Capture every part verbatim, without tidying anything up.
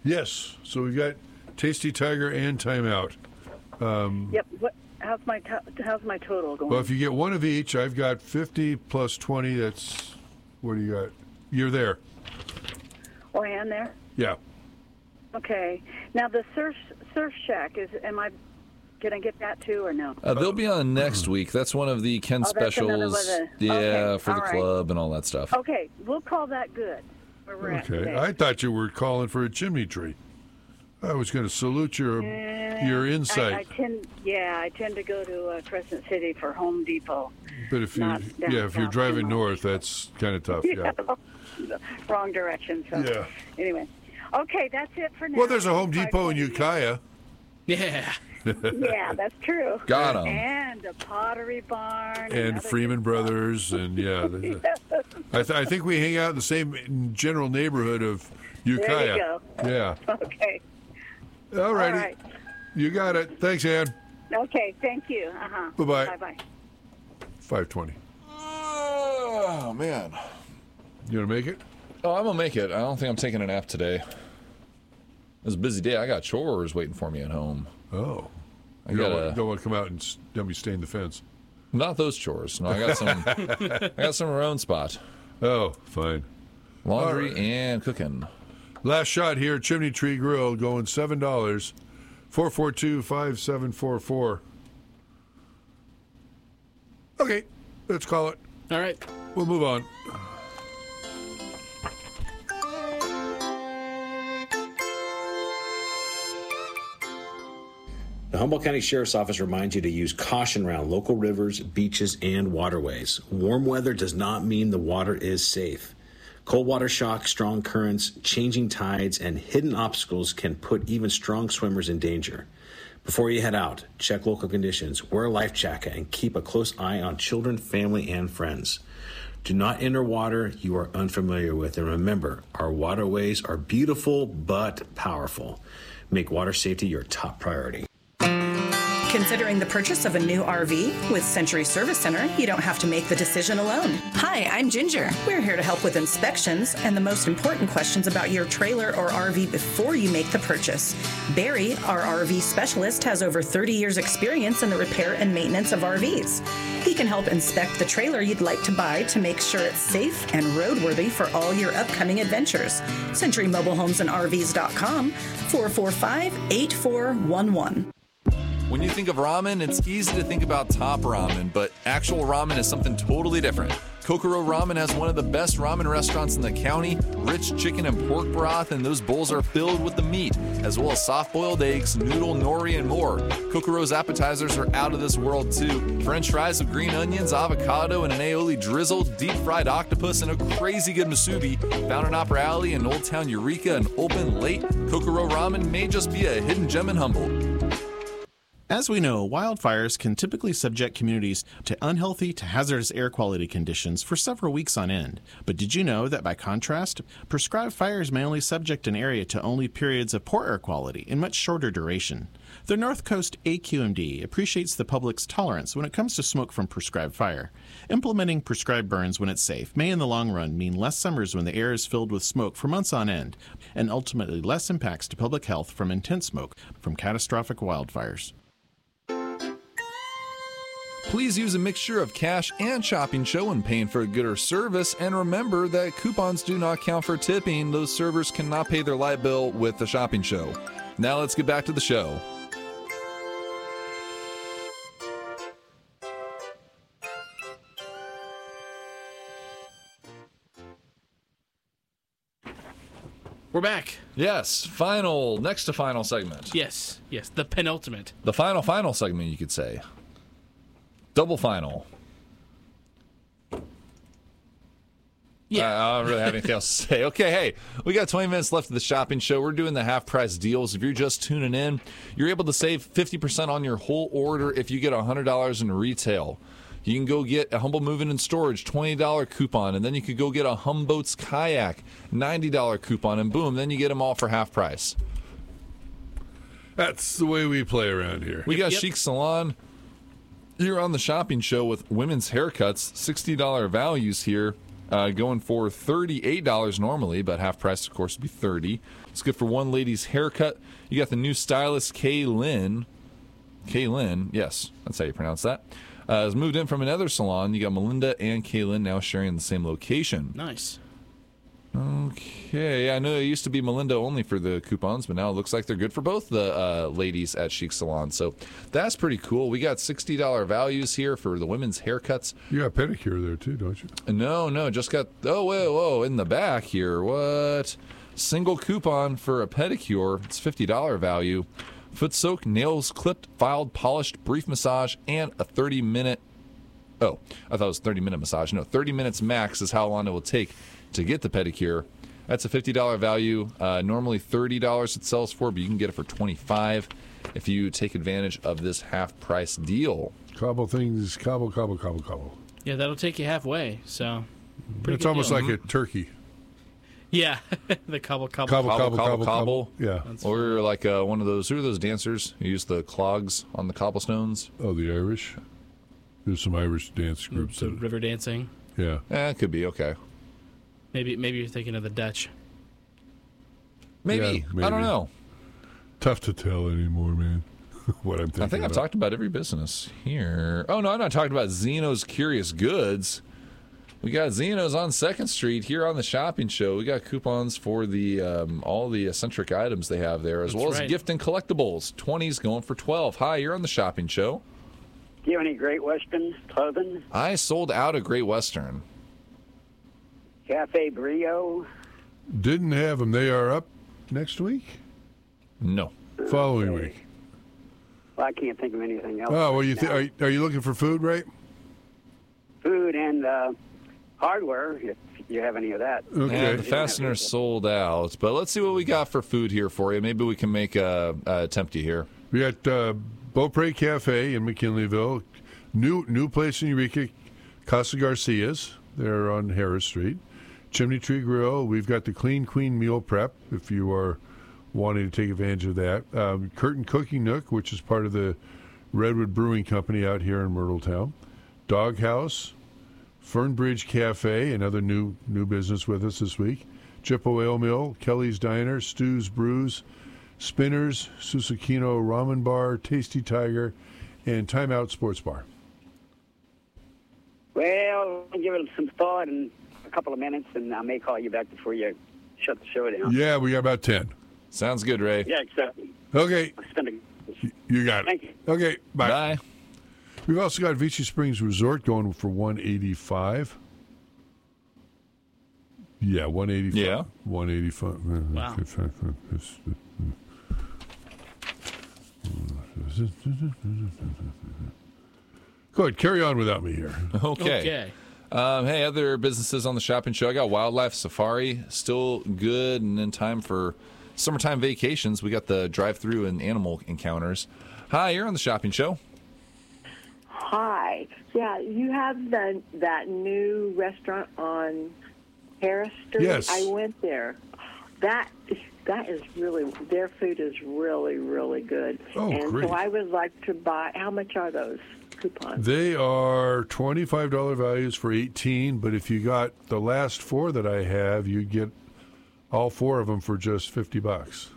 Yes. So we've got Tasty Tiger and Timeout. Um, yep. What? How's my to- how's my total going? Well, if you get one of each, I've got fifty plus twenty. That's, what do you got? You're there. Oh, I am there? Yeah. Okay. Now, the Surf Surf Shack, is am I going to get that too or no? Uh, they'll be on next week. That's one of the Ken Oh, that's another specials. one of the- Yeah, okay, for the all right. club and all that stuff. Okay, we'll call that good. Where we're at Okay. today. I thought you were calling for a chimney tree. I was going to salute your your insight. I, I tend, yeah, I tend to go to uh, Crescent City for Home Depot. But if you, not down yeah, if you're south driving too much. north, that's kind of tough. Yeah. Wrong direction. So Yeah. anyway, okay, that's it for now. Well, there's a Home Depot in Ukiah. Yeah. Yeah, that's true. Got 'em. And a Pottery Barn. And other Freeman good Brothers, and yeah, the- I, th- I think we hang out in the same general neighborhood of Ukiah. There you go. Yeah. stuff. Okay. All righty. All right. You got it. Thanks, Ann. Okay, thank you. Uh-huh. Bye-bye. Bye-bye. five twenty. Oh, man. You want to make it? Oh, I'm going to make it. I don't think I'm taking a nap today. It was a busy day. I got chores waiting for me at home. Oh. I You don't, gotta- want, don't want to come out and s- let me stain the fence. Not those chores. No, I got some. I got some of our own spot. Oh, fine. Laundry All right. and cooking. Last shot here, Chimney Tree Grill, going seven dollars. four four two, five seven four four. Okay, let's call it. All right. We'll move on. The Humboldt County Sheriff's Office reminds you to use caution around local rivers, beaches, and waterways. Warm weather does not mean the water is safe. Cold water shock, strong currents, changing tides, and hidden obstacles can put even strong swimmers in danger. Before you head out, check local conditions, wear a life jacket, and keep a close eye on children, family, and friends. Do not enter water you are unfamiliar with, and remember, our waterways are beautiful but powerful. Make water safety your top priority. Considering the purchase of a new R V with Century Service Center, you don't have to make the decision alone. Hi, I'm Ginger. We're here to help with inspections and the most important questions about your trailer or R V before you make the purchase. Barry, our R V specialist, has over thirty years experience in the repair and maintenance of R Vs. He can help inspect the trailer you'd like to buy to make sure it's safe and roadworthy for all your upcoming adventures. Century Mobile Homes and R Vs dot com, four four five, eight four one one. When you think of ramen, it's easy to think about Top Ramen, but actual ramen is something totally different. Kokoro Ramen has one of the best ramen restaurants in the county, rich chicken and pork broth, and those bowls are filled with the meat, as well as soft-boiled eggs, noodle, nori, and more. Kokoro's appetizers are out of this world, too. French fries with green onions, avocado, and an aioli drizzle, deep-fried octopus, and a crazy good musubi. Found in Opera Alley in Old Town Eureka and open late, Kokoro Ramen may just be a hidden gem in Humboldt. As we know, wildfires can typically subject communities to unhealthy to hazardous air quality conditions for several weeks on end. But did you know that by contrast, prescribed fires may only subject an area to only periods of poor air quality in much shorter duration? The North Coast A Q M D appreciates the public's tolerance when it comes to smoke from prescribed fire. Implementing prescribed burns when it's safe may in the long run mean less summers when the air is filled with smoke for months on end, and ultimately less impacts to public health from intense smoke from catastrophic wildfires. Please use a mixture of cash and shopping show when paying for a good or service, and remember that coupons do not count for tipping. Those servers cannot pay their light bill with the shopping show. Now let's get back to the show. We're back. Yes, final, next to final segment. Yes, yes, the penultimate. The final, final segment, you could say. Double final. Yeah. Uh, I don't really have anything else to say. Okay, hey, we got twenty minutes left of the shopping show. We're doing the half-price deals. If you're just tuning in, you're able to save fifty percent on your whole order if you get one hundred dollars in retail. You can go get a Humble Moving and Storage twenty dollars coupon, and then you could go get a Humboats Kayak ninety dollars coupon, and boom, then you get them all for half price. That's the way we play around here. We got yep. Chic Salon here on the shopping show with women's haircuts, sixty dollars values here. uh, going for thirty-eight dollars normally, but half price, of course, would be thirty dollars. It's good for one lady's haircut. You got the new stylist, Kaylin. Kaylin, yes, that's how you pronounce that. Uh, has moved in from another salon. You got Melinda and Kaylin now sharing the same location. Nice. Okay, I know it used to be Melinda only for the coupons, but now it looks like they're good for both the uh, ladies at Chic Salon. So that's pretty cool. We got sixty dollars values here for the women's haircuts. You got pedicure there too, don't you? No, no, just got, oh, whoa, whoa, in the back here. What? Single coupon for a pedicure. It's fifty dollars value. Foot soak, nails clipped, filed, polished, brief massage, and a thirty minute. Oh, I thought it was thirty minute massage. No, thirty minutes max is how long it will take to get the pedicure. That's a fifty dollars value. Uh, normally thirty dollars it sells for, but you can get it for twenty-five dollars if you take advantage of this half price deal. Cobble things, cobble, cobble, cobble, cobble. Yeah, that'll take you halfway. So, pretty It's good almost deal. like a turkey. Yeah, the cobble cobble. Cobble, Cobble, cobble, cobble, cobble, cobble. Yeah. That's Or like uh, one of those, who are those dancers who use the clogs on the cobblestones? Oh, the Irish. There's some Irish dance groups. the That, river dancing. yeah. Eh, it could be, okay. Maybe maybe you're thinking of the Dutch. Maybe. Yeah, I maybe. don't know. Tough to tell anymore, man. What I'm thinking I think I've about. talked about every business here. Oh, no, I'm not talking about Zeno's Curious Goods. We got Zeno's on second Street here on the shopping show. We got coupons for the um, all the eccentric items they have there, as That's well right. as gift and collectibles. twenties going for twelve. Hi, you're on the shopping show. Do you have any Great Western clothing? I sold out a Great Western. Cafe Brio? Didn't have them. They are up next week? No. Following week. Well, I can't think of anything else. Oh, well, you right th- now. are, you- are you looking for food, right? Food and uh, hardware, if you have any of that. Okay. Yeah, the fastener's sold out, but let's see what we got for food here for you. Maybe we can make a, a tempt you here. We got uh, Beaupre Cafe in McKinleyville. New new place in Eureka, Casa Garcia's. They're on Harris Street. Chimney Tree Grill. We've got the Clean Queen Meal Prep, if you are wanting to take advantage of that. Um, Curtin Cooking Nook, which is part of the Redwood Brewing Company out here in Myrtletown. Doghouse. Fernbridge Cafe, another new new business with us this week. Chippo Ale Mill, Kelly's Diner, Stu's Brews, Spinners, Susukino Ramen Bar, Tasty Tiger, and Time Out Sports Bar. Well, I'll give it some thought in a couple of minutes, and I may call you back before you shut the show down. Yeah, we got about ten. Sounds good, Ray. Yeah, exactly. Okay, I'll spend a... you got it. Thank you. Okay, bye. Bye. We've also got Vichy Springs Resort going for one eighty-five. Yeah, one eighty-five. Yeah. one eighty-five. Wow. Go ahead, carry on without me here. Okay. Okay. Um, hey, other businesses on the shopping show. I got Wildlife Safari, still good, and in time for summertime vacations. We got the drive-through and animal encounters. Hi, you're on the shopping show. Hi. Yeah, you have the that new restaurant on Harris Street. Yes. I went there. That that is really their food is really really good. Oh, and great. so I would like to buy. How much are those coupons? They are twenty-five dollars values for eighteen, but if you got the last four that I have, you get all four of them for just fifty bucks.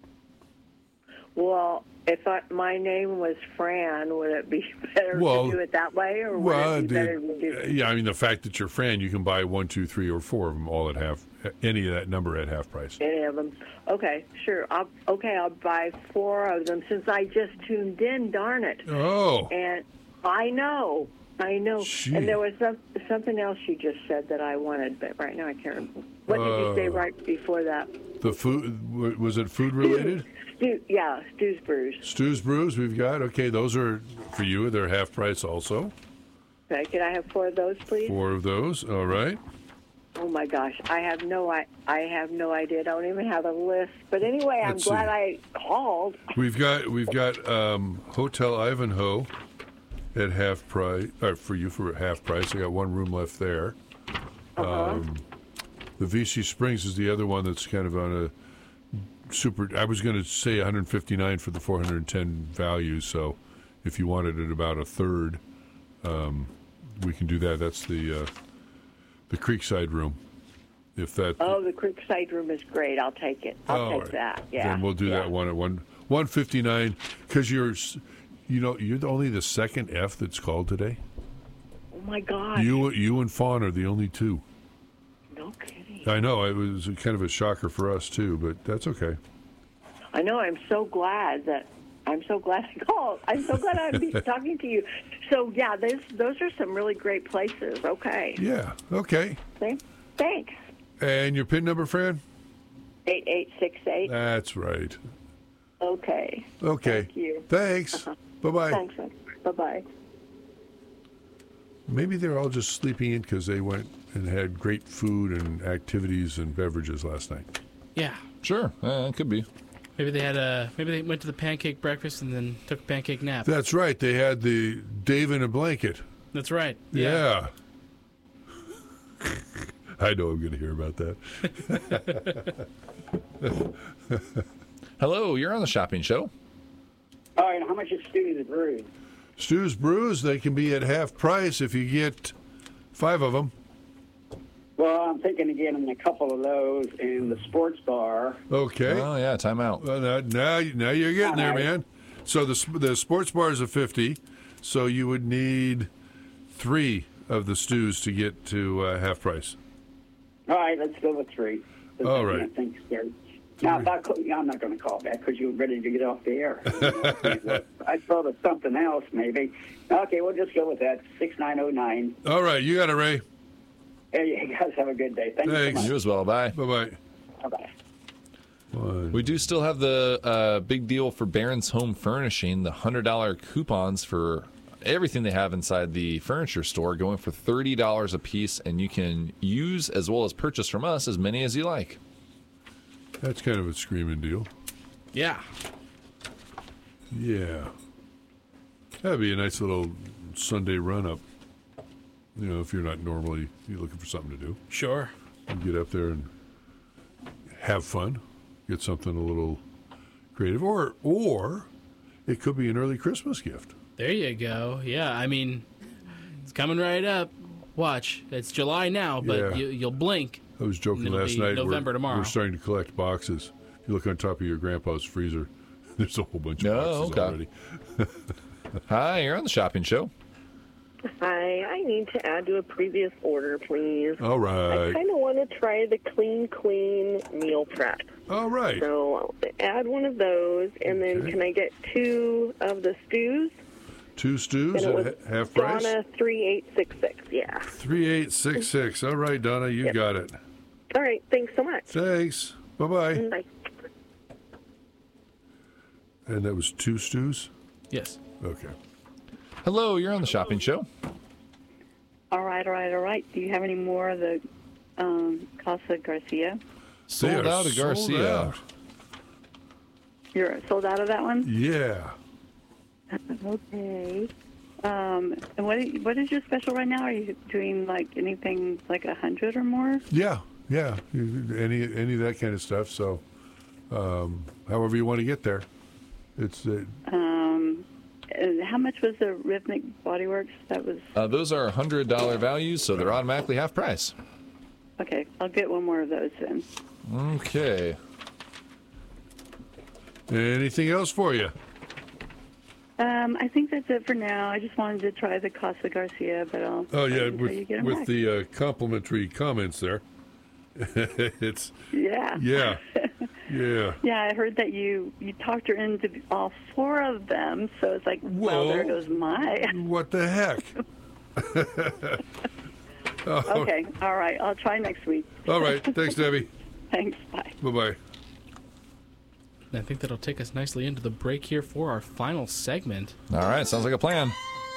Well, if I, my name was Fran, would it be better Well, to do it that way, or would Well, it be better the- to do? yeah, I mean, the fact that you're Fran, you can buy one, two, three, or four of them all at half, any of that number at half price. Any of them? Okay, sure. I'll, okay, I'll buy four of them since I just tuned in. Darn it! Oh, And I know, I know. Gee. And there was some, something else you just said that I wanted, but right now I can't remember. What did you say Uh, right before that? the food, w- was it food related? Stew, yeah, Stu's Brews. Stu's Brews, we've got. Okay, those are for you. They're half price also. Okay, can I have four of those, please? Four of those. All right. Oh my gosh, I have no, I, I have no idea. I don't even have a list. But anyway, I'm Let's glad see. I called. We've got we've got um, Hotel Ivanhoe at half price. Uh, for you for half price. I got one room left there. Uh-huh. Um, the V C Springs is the other one that's kind of on a super. I was going to say one hundred fifty-nine for the four hundred ten value. So if you wanted it about a third, um, we can do that. That's the uh, the Creekside room. If that. Oh, the Creekside room is great. I'll take it. I'll Oh, take right. that. Yeah. Then we'll do yeah. that one at one one fifty nine because you're, s- you know, you're the- only the second F that's called today. Oh my God. You you and Fawn are the only two. No kidding. I know it was kind of a shocker for us too, but that's okay. I know. I'm so glad that I'm so glad I called. I'm so glad I'm be talking to you. So yeah, those those are some really great places. Okay. Yeah. Okay. Thanks. Thanks. And your PIN number, Fran? Eight eight six eight. That's right. Okay. Okay. Thank you. Thanks. Uh-huh. Bye bye. Thanks. Bye bye. Maybe they're all just sleeping in because they went and had great food and activities and beverages last night. Yeah. Sure, uh, it could be. Maybe they had a. Maybe they went to the pancake breakfast and then took a pancake nap. That's right. They had the Dave in a blanket. That's right. Yeah. I know I'm going to hear about that. Hello, you're on the shopping show. All right, how much is Stu's Brews? Stu's Brews, they can be at half price if you get five of them. Well, I'm thinking of getting a couple of those in the sports bar. Okay. Oh yeah, time out. Well, now, now, now you're getting there, All right. man. So the the sports bar is a fifty, so you would need three of the stews to get to uh, half price. All right, let's go with three. All right. I think so. Now, if I call, I'm not going to call back because you're ready to get off the air. I thought of something else, maybe. Okay, we'll just go with that. six nine oh nine. All right, you got it, Ray. Hey, you guys have a good day. Thank Thanks. you so You as well. Bye. Bye bye. much. Bye-bye. We do still have the uh, big deal for Barron's Home Furnishing, the one hundred dollars coupons for everything they have inside the furniture store going for thirty dollars a piece, and you can use as well as purchase from us as many as you like. That's kind of a screaming deal. Yeah. Yeah. That'd be a nice little Sunday run-up. You know, if you're not normally you're looking for something to do. Sure. You get up there and have fun. Get something a little creative. Or or it could be an early Christmas gift. There you go. Yeah, I mean, it's coming right up. Watch. It's July now, but Yeah. you, you'll blink. I was joking It'll last be night. November we're, tomorrow. We're starting to collect boxes. If you look on top of your grandpa's freezer, there's a whole bunch of Oh, boxes okay. already. Hi, you're on the shopping show. Hi, I need to add to a previous order, please. All right. I kind of want to try the Clean Queen meal prep. All right. So I'll add one of those, and then Okay. can I get two of the stews? Two stews And it at was ha- half price? Donna three eight six six, yeah. three eight six six. All right, Donna, you Yep. got it. All right, thanks so much. Thanks. Bye-bye. Bye. And that was two stews? Yes. Okay. Hello, you're on the shopping show. All right, all right, all right. Do you have any more of the um, Casa Garcia? Sold They are out of sold Garcia. out. You're sold out of that one? Yeah. Okay. Um, and what what is your special right now? Are you doing like anything like a hundred or more? Yeah. Yeah. You- Any any of that kind of stuff. So, um, however you want to get there. It's uh, Um, and how much was the Rhythmic Bodyworks? That was Uh, those are one hundred dollars values, so they're automatically half price. okay. I'll get one more of those then. Okay. anything else for you? Um, I think that's it for now. I just wanted to try the Casa Garcia, but I'll. Oh yeah, wait until you with get 'em with back. the uh, complimentary comments there. It's Yeah. yeah, yeah. Yeah, I heard that you you talked her into all four of them, so it's like, well, Whoa. there goes my. What the heck? Oh, Okay, all right. I'll try next week. All right. Thanks, Debbie. Thanks. Bye. Bye bye. And I think that'll take us nicely into the break here for our final segment. All right, sounds like a plan.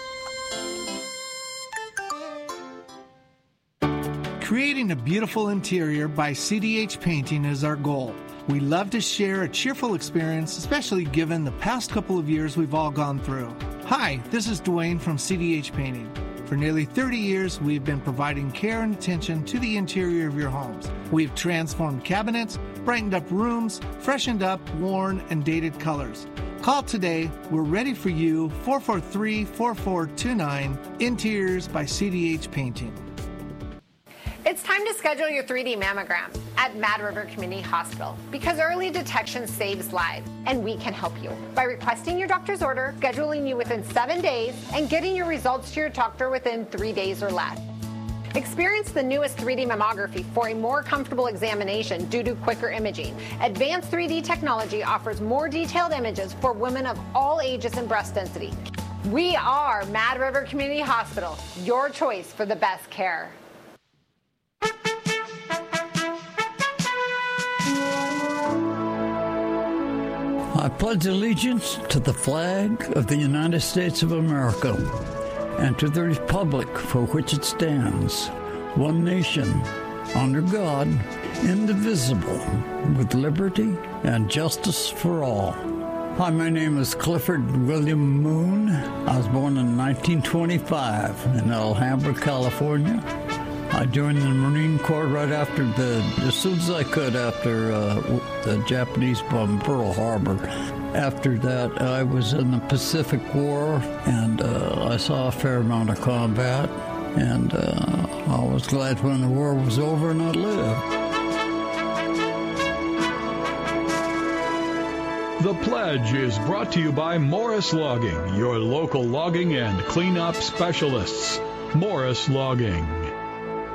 Creating a beautiful interior by C D H Painting is our goal. We love to share a cheerful experience, especially given the past couple of years we've all gone through. Hi, this is Dwayne from C D H Painting. For nearly thirty years, we've been providing care and attention to the interior of your homes. We've transformed cabinets, brightened up rooms, freshened up worn and dated colors. Call today. We're ready for you. four four three, four four two nine. Interiors by C D H Painting. It's time to schedule your three D mammogram at Mad River Community Hospital because early detection saves lives, and we can help you by requesting your doctor's order, scheduling you within seven days, and getting your results to your doctor within three days or less. Experience the newest three D mammography for a more comfortable examination due to quicker imaging. Advanced three D technology offers more detailed images for women of all ages and breast density. We are Mad River Community Hospital, your choice for the best care. I pledge allegiance to the flag of the United States of America and to the republic for which it stands, one nation, under God, indivisible, with liberty and justice for all. Hi, my name is Clifford William Moon. I was born in nineteen twenty-five in Alhambra, California. I joined the Marine Corps right after the, as soon as I could after uh, the Japanese bombed Pearl Harbor. After that, I was in the Pacific War, and uh, I saw a fair amount of combat, and uh, I was glad when the war was over and I lived. The Pledge is brought to you by Morris Logging, your local logging and cleanup specialists. Morris Logging.